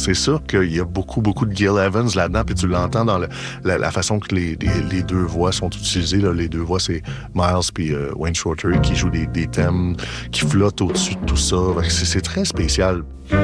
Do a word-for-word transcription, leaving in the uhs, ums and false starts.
c'est sûr qu'il y a beaucoup, beaucoup de Gil Evans là-dedans, puis tu l'entends dans le, la, la façon que les, les, les deux voix sont utilisées. Là. Les deux voix, c'est Miles puis euh, Wayne Shorter qui jouent des, des thèmes qui flottent au-dessus de tout ça. C'est, c'est très spécial.